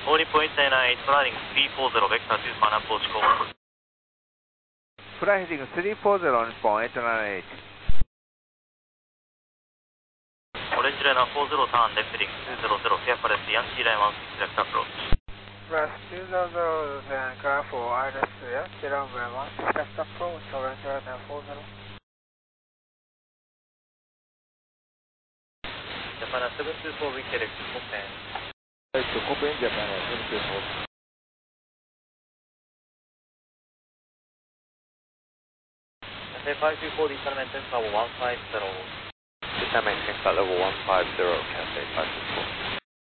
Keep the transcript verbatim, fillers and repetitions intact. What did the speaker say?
Only point nine eight, flying three four zero, vector two final approach call. Fly heading three four zero on point nine eight. Orange liner four zero, turn left heading two zero zero, careful as Yankee line one six left approach. Plus two zero zero, then careful, Iris Yankee runway one six left approach, orange liner four zero. Japan seven two four, wing direct, open. Open Japan seven two four. five two four, descent maintenance level one five zero. Descent maintenance at level one five zero, Cathay five two four.